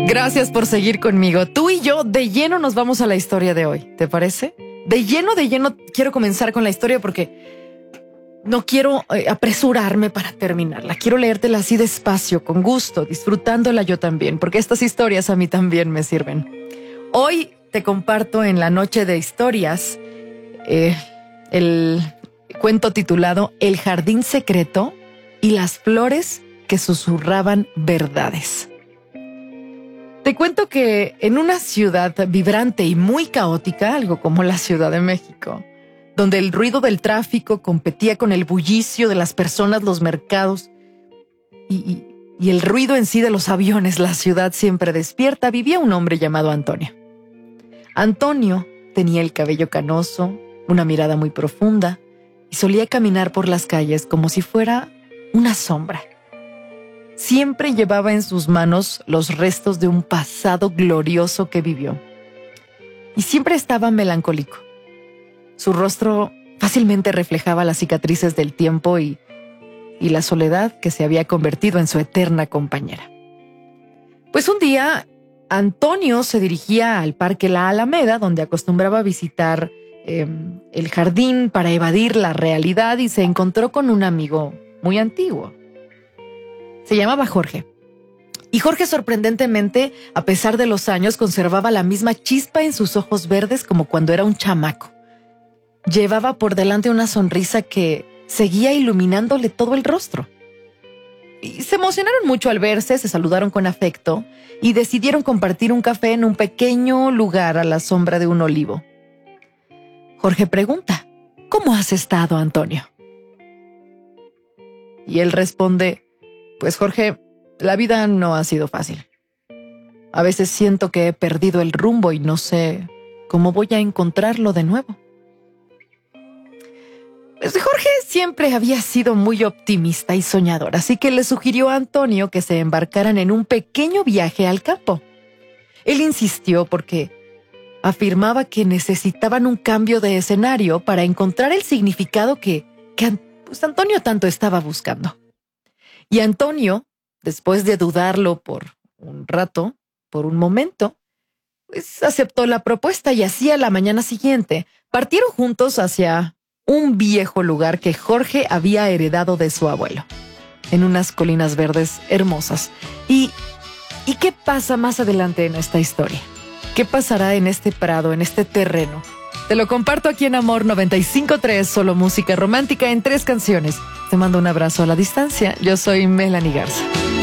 Gracias por seguir conmigo. Tú y yo de lleno nos vamos a la historia de hoy, ¿te parece? De lleno quiero comenzar con la historia porque no quiero apresurarme para terminarla. Quiero leértela así despacio, con gusto, disfrutándola yo también, porque estas historias a mí también me sirven. Hoy te comparto en la noche de historias el cuento titulado El jardín secreto y las flores que susurraban verdades. Te cuento que en una ciudad vibrante y muy caótica, algo como la Ciudad de México, donde el ruido del tráfico competía con el bullicio de las personas, los mercados y el ruido en sí de los aviones, la ciudad siempre despierta, vivía un hombre llamado Antonio. Antonio tenía el cabello canoso, una mirada muy profunda y solía caminar por las calles como si fuera una sombra. Siempre llevaba en sus manos los restos de un pasado glorioso que vivió. Y siempre estaba melancólico. Su rostro fácilmente reflejaba las cicatrices del tiempo y la soledad que se había convertido en su eterna compañera. Pues un día, Antonio se dirigía al Parque La Alameda, donde acostumbraba visitar el jardín para evadir la realidad, y se encontró con un amigo muy antiguo. Se llamaba Jorge. Y Jorge, sorprendentemente, a pesar de los años, conservaba la misma chispa en sus ojos verdes como cuando era un chamaco. Llevaba por delante una sonrisa que seguía iluminándole todo el rostro. Y se emocionaron mucho al verse, se saludaron con afecto y decidieron compartir un café en un pequeño lugar a la sombra de un olivo. Jorge pregunta: ¿Cómo has estado, Antonio? Y él responde: Pues Jorge, la vida no ha sido fácil. A veces siento que he perdido el rumbo y no sé cómo voy a encontrarlo de nuevo. Pues Jorge siempre había sido muy optimista y soñador, así que le sugirió a Antonio que se embarcaran en un pequeño viaje al campo. Él insistió porque afirmaba que necesitaban un cambio de escenario para encontrar el significado que Antonio tanto estaba buscando. Y Antonio, después de dudarlo por un rato, por un momento, pues aceptó la propuesta y así a la mañana siguiente partieron juntos hacia un viejo lugar que Jorge había heredado de su abuelo, en unas colinas verdes hermosas. ¿Y qué pasa más adelante en esta historia? ¿Qué pasará en este prado, en este terreno? Te lo comparto aquí en Amor 95.3, solo música romántica en 3 canciones. Te mando un abrazo a la distancia. Yo soy Melanie Garza.